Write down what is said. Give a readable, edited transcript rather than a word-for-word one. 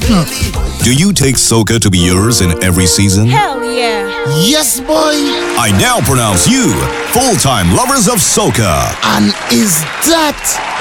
Do you take soca to be yours in every season? Hell yeah. Yes, boy. I now pronounce you full-time lovers of soca. And is that